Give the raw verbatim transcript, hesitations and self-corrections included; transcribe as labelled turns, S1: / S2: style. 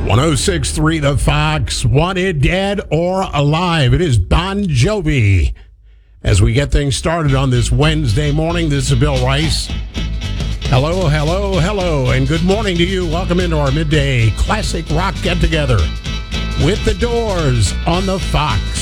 S1: one oh six point three The Fox, Wanted Dead or Alive. It is Bon Jovi. As we get things started on this Wednesday morning, this is Bill Rice. Hello, hello, hello, and good morning to you. Welcome into our midday classic rock get-together with The Doors on The Fox.